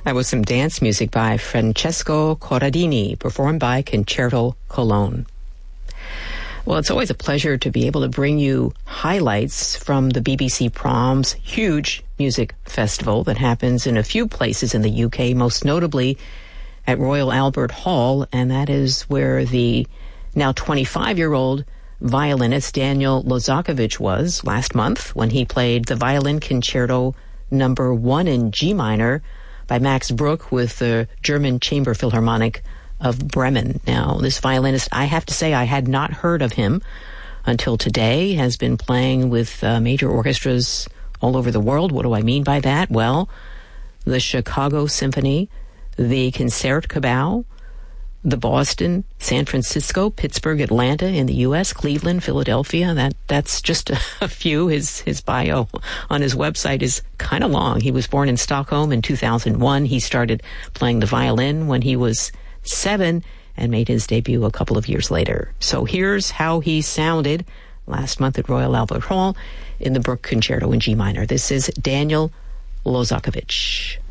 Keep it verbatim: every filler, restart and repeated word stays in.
That was some dance music by Francesco Corradini, performed by Concerto Cologne. Well, it's always a pleasure to be able to bring you highlights from the B B C Proms huge music festival that happens in a few places in the U K, most notably at Royal Albert Hall, and that is where the now twenty-five-year-old violinist Daniel Lozakovich was last month when he played the Violin Concerto number one in G minor by Max Bruch with the German Chamber Philharmonic of Bremen. Now, this violinist, I have to say, I had not heard of him until today, has been playing with uh, major orchestras all over the world. What do I mean by that? Well, the Chicago Symphony, the Concertgebouw, the Boston, San Francisco, Pittsburgh, Atlanta in the U S, Cleveland, Philadelphia. That that's just a, a few. His his bio on his website is kind of long. He was born in Stockholm in two thousand one. He started playing the violin when he was seven and made his debut a couple of years later. So here's how he sounded last month at Royal Albert Hall in the Bruch Concerto in G minor. This is Daniel Lozakovich.